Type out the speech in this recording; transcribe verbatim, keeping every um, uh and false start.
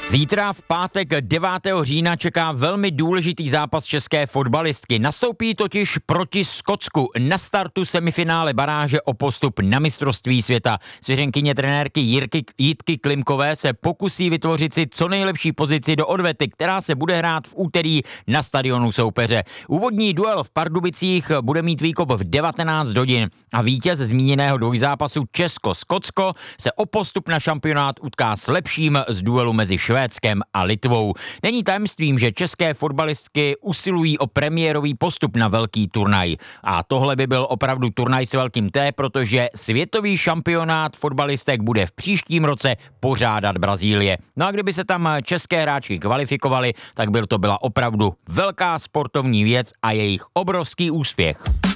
Zítra v pátek devátého října čeká velmi důležitý zápas české fotbalistky. Nastoupí totiž proti Skotsku na startu semifinále baráže o postup na mistrovství světa. Svěřenkyně trenérky Jirky, Jitky Klimkové se pokusí vytvořit si co nejlepší pozici do odvety, která se bude hrát v úterý na stadionu soupeře. Úvodní duel v Pardubicích bude mít výkop v devatenáct hodin a vítěz zmíněného dvojzápasu Česko-Skotsko se o postup na šampionát utká s lepším z duelu mezi Švédskem a Litvou. Není tajemstvím, že české fotbalistky usilují o premiérový postup na velký turnaj. A tohle by byl opravdu turnaj s velkým T, protože světový šampionát fotbalistek bude v příštím roce pořádat Brazílie. No a kdyby se tam české hráčky kvalifikovaly, tak by to byla opravdu velká sportovní věc a jejich obrovský úspěch.